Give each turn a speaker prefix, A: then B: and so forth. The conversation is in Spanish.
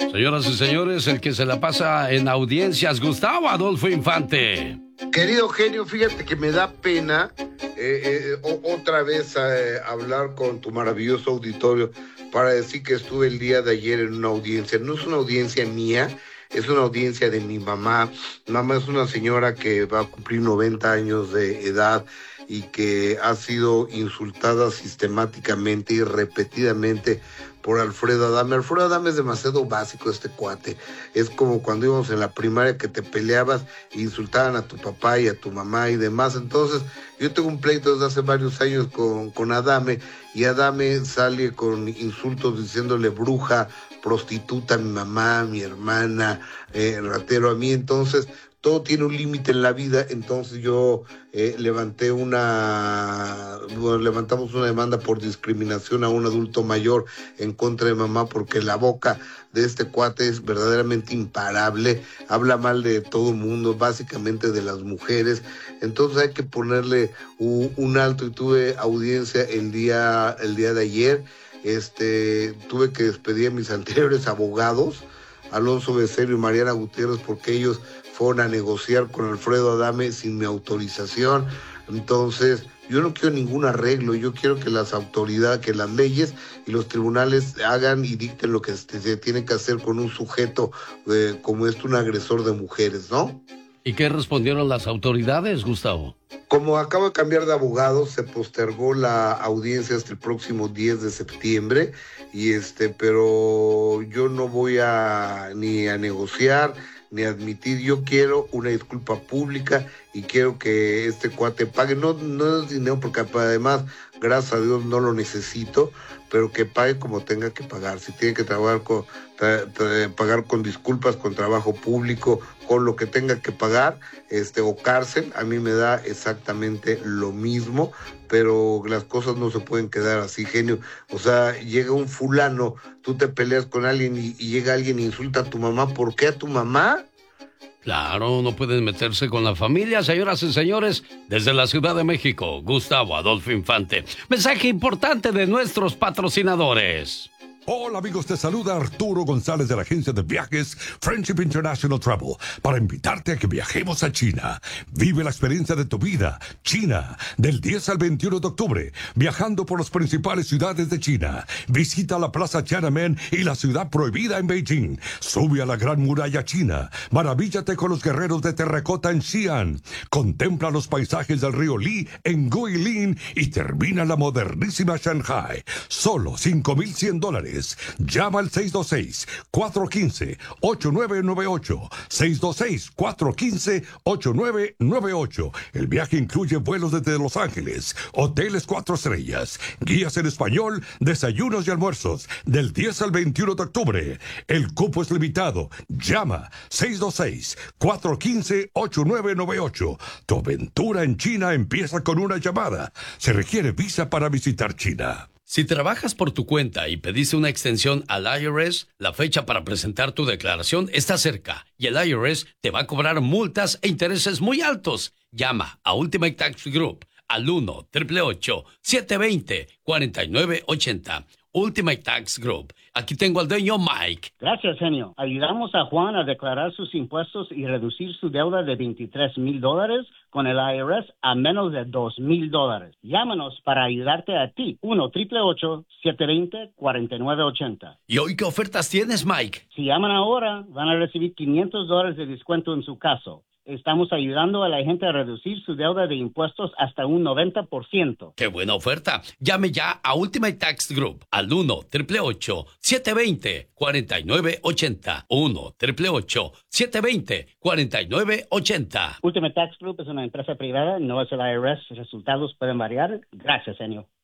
A: Señoras y señores, el que se la pasa en audiencias, Gustavo Adolfo Infante.
B: Querido genio, fíjate que me da pena otra vez hablar con tu maravilloso auditorio para decir que estuve el día de ayer en una audiencia. No es una audiencia mía, es una audiencia de mi mamá. Mi mamá es una señora que va a cumplir 90 años de edad y que ha sido insultada sistemáticamente y repetidamente por Alfredo Adame. Alfredo Adame es demasiado básico, este cuate. Es como cuando íbamos en la primaria que te peleabas e insultaban a tu papá y a tu mamá y demás. Entonces, yo tengo un pleito desde hace varios años con Adame, y Adame sale con insultos diciéndole bruja, prostituta a mi mamá, a mi hermana, ratero a mí. Entonces, todo tiene un límite en la vida. Entonces yo levantamos una demanda por discriminación a un adulto mayor en contra de mamá, porque la boca de este cuate es verdaderamente imparable, habla mal de todo el mundo, básicamente de las mujeres. Entonces hay que ponerle un alto, y tuve audiencia el día de ayer. Tuve que despedir a mis anteriores abogados, Alonso Becerro y Mariana Gutiérrez, porque ellos fueron a negociar con Alfredo Adame sin mi autorización. Entonces, yo no quiero ningún arreglo, yo quiero que las autoridades, que las leyes y los tribunales hagan y dicten lo que se tiene que hacer con un sujeto como un agresor de mujeres, ¿no?
A: ¿Y qué respondieron las autoridades, Gustavo?
B: Como acabo de cambiar de abogado, se postergó la audiencia hasta el próximo 10 de septiembre, pero yo no voy ni a negociar ni a admitir. Yo quiero una disculpa pública y quiero que este cuate pague. No es dinero, porque además, gracias a Dios, no lo necesito, pero que pague como tenga que pagar. Si tiene que pagar con disculpas, con trabajo público, con lo que tenga que pagar, o cárcel, a mí me da exactamente lo mismo, pero las cosas no se pueden quedar así, genio. O sea, llega un fulano, tú te peleas con alguien y llega alguien e insulta a tu mamá. ¿Por qué a tu mamá?
A: Claro, no pueden meterse con la familia, señoras y señores. Desde la Ciudad de México, Gustavo Adolfo Infante. Mensaje importante de nuestros patrocinadores.
C: Hola amigos, te saluda Arturo González de la agencia de viajes Friendship International Travel para invitarte a que viajemos a China. Vive la experiencia de tu vida. China, del 10 al 21 de octubre, viajando por las principales ciudades de China. Visita la Plaza Tiananmen y la Ciudad Prohibida en Beijing. Sube a la Gran Muralla China. Maravíllate con los guerreros de terracota en Xi'an. Contempla los paisajes del río Li en Guilin y termina la modernísima Shanghai. Solo $5,100. Llama al 626-415-8998. 626-415-8998. El viaje incluye vuelos desde Los Ángeles, hoteles 4 estrellas, guías en español, desayunos y almuerzos, del 10 al 21 de octubre. El cupo es limitado. Llama 626-415-8998. Tu aventura en China empieza con una llamada. Se requiere visa para visitar China.
A: Si trabajas por tu cuenta y pediste una extensión al IRS, la fecha para presentar tu declaración está cerca y el IRS te va a cobrar multas e intereses muy altos. Llama a Ultimate Tax Group al 1-888-720-4980. Ultimate Tax Group. Aquí tengo al dueño, Mike.
D: Gracias, genio. Ayudamos a Juan a declarar sus impuestos y reducir su deuda de $23,000 con el IRS a menos de $2,000. Llámanos para ayudarte a ti. 1-888-720-4980.
A: ¿Y hoy qué ofertas tienes, Mike?
D: Si llaman ahora, van a recibir $500 de descuento en su caso. Estamos ayudando a la gente a reducir su deuda de impuestos hasta un 90%.
A: ¡Qué buena oferta! Llame ya a Ultimate Tax Group al 1-888-720-4980. 1-888-720-4980.
D: Ultimate Tax Group es una empresa privada, no es el IRS. Resultados pueden variar. Gracias, señor.